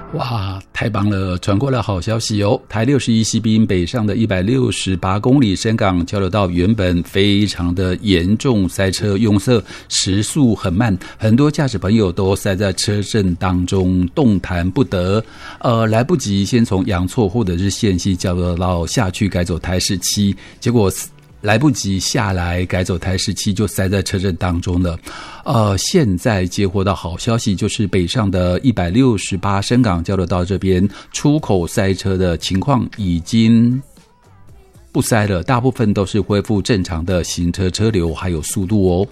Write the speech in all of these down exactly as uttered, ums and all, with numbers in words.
哇，太棒了！传过来好消息哦，台六十一西滨北上的一百六十八公里深港交流道原本非常的严重塞车拥塞，时速很慢，很多驾驶朋友都塞在车阵当中动弹不得，呃，来不及先从阳错或者是线西交流道下去改走台十七，结果来不及下来改走台十七就塞在车阵当中了。呃，现在接获到好消息，就是北上的一百六十八深港交流道这边出口塞车的情况已经不塞了，大部分都是恢复正常的行车车流还有速度哦。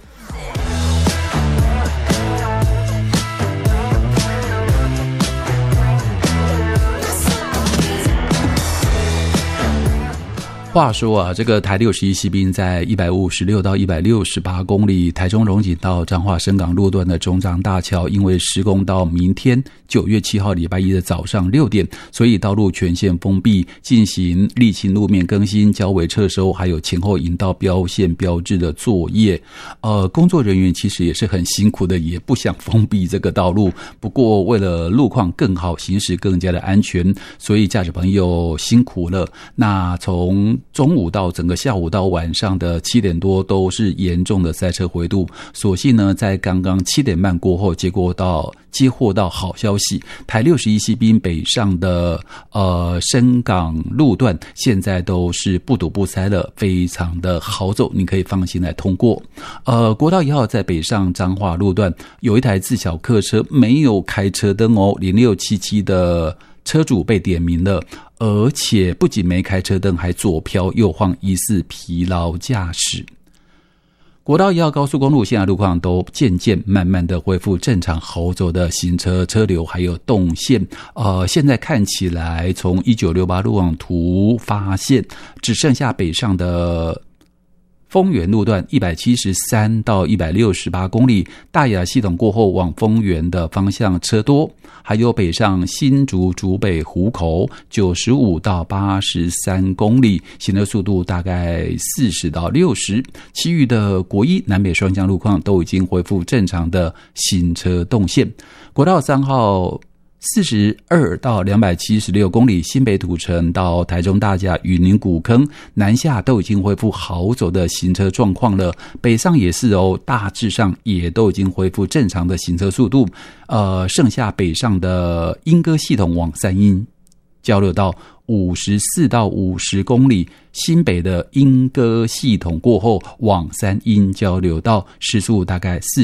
话说啊，这个台六十一西滨在一百五十六到一百六十八公里，台中龙井到彰化深港路段的中彰大桥，因为施工到明天九月七号礼拜一的早上六点，所以道路全线封闭，进行沥青路面更新、交围撤收，还有前后引道标线标志的作业。呃，工作人员其实也是很辛苦的，也不想封闭这个道路。不过为了路况更好，行驶更加的安全，所以驾驶朋友辛苦了。那从中午到整个下午到晚上的七点多都是严重的塞车回堵，所幸呢，在刚刚七点半过后，结果到接获到好消息，台六十一西滨北上的呃深港路段现在都是不堵不塞了，非常的好走，你可以放心来通过。呃，国道一号在北上彰化路段有一台自小客车没有开车灯哦，零六七七的车主被点名了，而且不仅没开车灯，还左飘右晃，疑似疲劳驾驶。国道一号高速公路现在路况都渐渐慢慢的恢复正常好走的行车车流还有动线。呃，现在看起来从一九六八路网图发现，只剩下北上的丰原路段一百七十三到一百六十八公里，大雅系统过后往丰原的方向车多，还有北上新竹竹北湖口九十五到八十三公里，行车速度大概四十到六十，其余的国一南北双向路况都已经恢复正常的行车动线。国道三号四十二到两百七十六公里，新北土城到台中大甲云林古坑南下都已经恢复好走的行车状况了，北上也是哦，大致上也都已经恢复正常的行车速度。呃，剩下北上的莺歌系统往三鶯交流道五十四到五十公里，新北的莺歌系统过后往三鶯交流道时速大概四